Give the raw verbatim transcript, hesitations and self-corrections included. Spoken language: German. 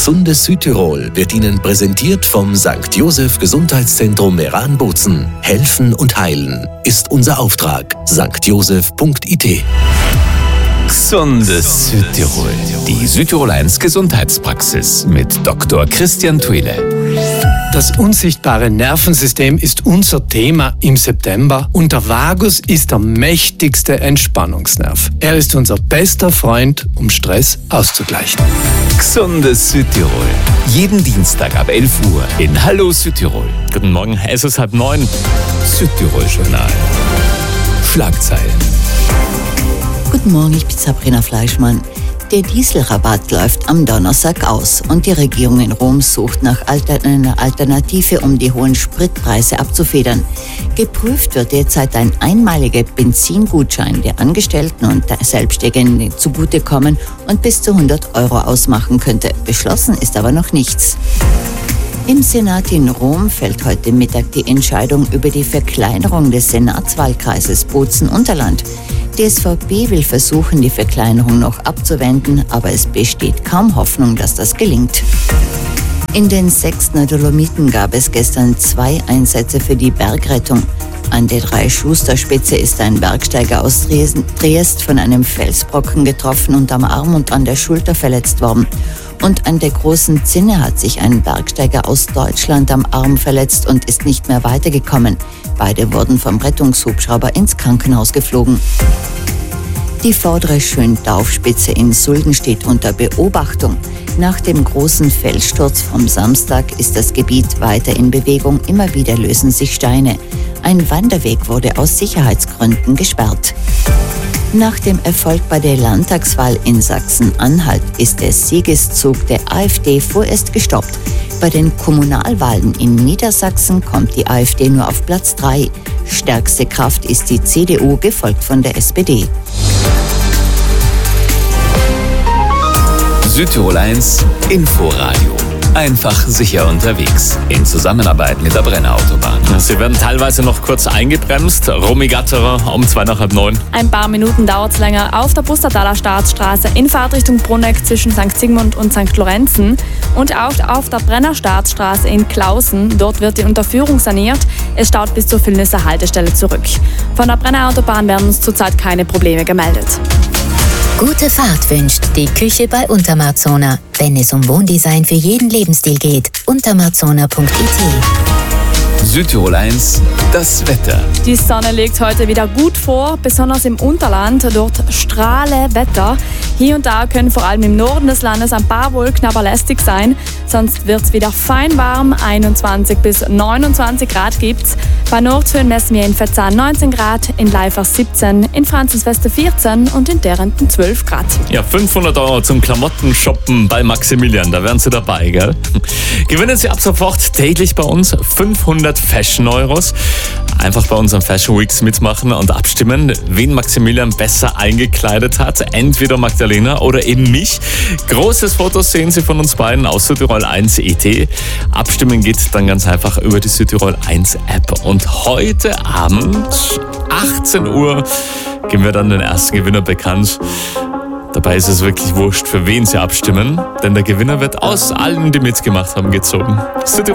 Gesundes Südtirol wird Ihnen präsentiert vom Sankt Joseph Gesundheitszentrum Meran-Bozen. Helfen und heilen ist unser Auftrag. sankt joseph punkt i t. Gesundes Südtirol. Die Südtirol eins Gesundheitspraxis mit Doktor Christian Thuile. Das unsichtbare Nervensystem ist unser Thema im September und der Vagus ist der mächtigste Entspannungsnerv. Er ist unser bester Freund, um Stress auszugleichen. Gesundes Südtirol. Jeden Dienstag ab elf Uhr in Hallo Südtirol. Guten Morgen, es ist halb neun. Südtirol-Journal. Schlagzeilen. Guten Morgen, ich bin Sabrina Fleischmann. Der Dieselrabatt läuft am Donnerstag aus und die Regierung in Rom sucht nach einer Alternative, um die hohen Spritpreise abzufedern. Geprüft wird derzeit ein einmaliger Benzingutschein, der Angestellten und Selbstständigen zugutekommen und bis zu hundert Euro ausmachen könnte. Beschlossen ist aber noch nichts. Im Senat in Rom fällt heute Mittag die Entscheidung über die Verkleinerung des Senatswahlkreises Bozen-Unterland. Die S V P will versuchen, die Verkleinerung noch abzuwenden, aber es besteht kaum Hoffnung, dass das gelingt. In den Sechstner Dolomiten gab es gestern zwei Einsätze für die Bergrettung. An der Drei-Schuster-Spitze ist ein Bergsteiger aus Triest von einem Felsbrocken getroffen und am Arm und an der Schulter verletzt worden. Und an der Großen Zinne hat sich ein Bergsteiger aus Deutschland am Arm verletzt und ist nicht mehr weitergekommen. Beide wurden vom Rettungshubschrauber ins Krankenhaus geflogen. Die vordere Schöndaufspitze in Sulden steht unter Beobachtung. Nach dem großen Felssturz vom Samstag ist das Gebiet weiter in Bewegung. Immer wieder lösen sich Steine. Ein Wanderweg wurde aus Sicherheitsgründen gesperrt. Nach dem Erfolg bei der Landtagswahl in Sachsen-Anhalt ist der Siegeszug der AfD vorerst gestoppt. Bei den Kommunalwahlen in Niedersachsen kommt die AfD nur auf Platz drei. Stärkste Kraft ist die C D U, gefolgt von der S P D. Südtirol eins Inforadio. Einfach sicher unterwegs. In Zusammenarbeit mit der Brenner Autobahn. Sie werden teilweise noch kurz eingebremst. Romy-Gatterer um zwei nach halb neun. Ein paar Minuten dauert es länger auf der Pustertaler Staatsstraße in Fahrtrichtung Bruneck zwischen Sankt Sigmund und Sankt Lorenzen. Und auch auf der Brenner Staatsstraße in Klausen. Dort wird die Unterführung saniert. Es staut bis zur Villnisser Haltestelle zurück. Von der Brenner Autobahn werden uns zurzeit keine Probleme gemeldet. Gute Fahrt wünscht die Küche bei Untermarzona. Wenn es um Wohndesign für jeden Lebensstil geht, untermarzona punkt i t. Südtirol eins, das Wetter. Die Sonne legt heute wieder gut vor, besonders im Unterland. Dort strahle Wetter. Hier und da können vor allem im Norden des Landes ein paar Wolken aber lästig sein. Sonst wird es wieder fein warm. einundzwanzig bis neunundzwanzig Grad gibt's. Bei Nordhöhen messen wir in Vetzahn neunzehn Grad, in Leifers siebzehn, in Franzensweste vierzehn und in Derenten zwölf Grad. Ja, fünfhundert Euro zum Klamotten-Shoppen bei Maximilian, da wären Sie dabei, gell? Gewinnen Sie ab sofort täglich bei uns fünfhundert Fashion-Euros. Einfach bei unseren Fashion Weeks mitmachen und abstimmen, wen Maximilian besser eingekleidet hat. Entweder Magdalena oder eben mich. Großes Fotos sehen Sie von uns beiden aus Südtirol eins punkt i t. Abstimmen geht dann ganz einfach über die Südtirol eins App. Und heute Abend, achtzehn Uhr, geben wir dann den ersten Gewinner bekannt. Dabei ist es wirklich wurscht, für wen Sie abstimmen, denn der Gewinner wird aus allen, die mitgemacht haben, gezogen.